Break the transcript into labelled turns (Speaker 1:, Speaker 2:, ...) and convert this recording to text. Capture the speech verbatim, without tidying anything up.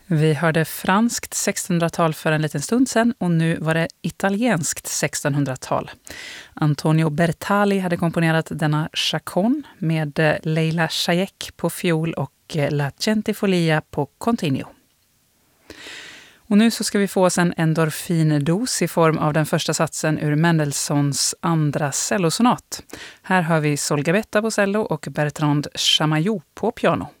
Speaker 1: Vi hörde franskt sextonhundratal för en liten stund sedan och nu var det italienskt sextonhundratal. Antonio Bertali hade komponerat denna chaconne med Leila Chayek på fiol och La Centifolia på continuo. Och nu så ska vi få oss en endorfindos i form av den första satsen ur Mendelssohns andra cellosonat. Här hör vi Sol Gavetta på cello och Bertrand Chamayou på piano.